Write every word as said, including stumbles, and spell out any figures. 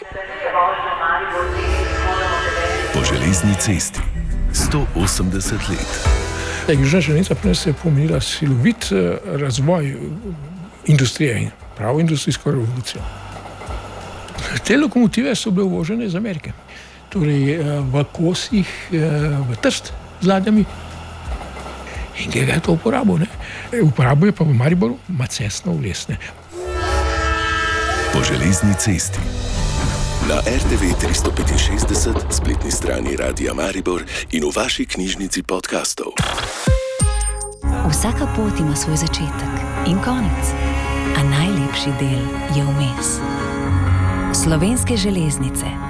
Po železni cesti sto osemdeset let. Južna železnica pri nas je pomenila silovit razvoj industrije, pravo industrijsko revolucijo. Te lokomotive so bile uvožene iz Amerike, torej v kosih, v Trst z ladjami. In kje je to uporabil? Uporabil je pa v Mariboru Macesno-Vlesne. Po železni cesti. Na er te ve tristo petinšestdeset, spletni strani Radia Maribor in v vaši knjižnici podcastov. Vsaka pot ima svoj začetek in konec, a najlepši del je vmes. Slovenske železnice.